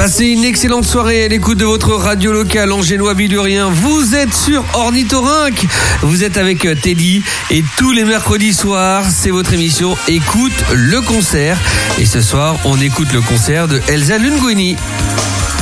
Passez une excellente soirée à l'écoute de votre radio locale angénois bidurien. Vous êtes sur Ornithorynque. Vous êtes avec Teddy et tous les mercredis soirs, c'est votre émission Écoute le concert. Et ce soir, on écoute le concert de Elsa Lunguini.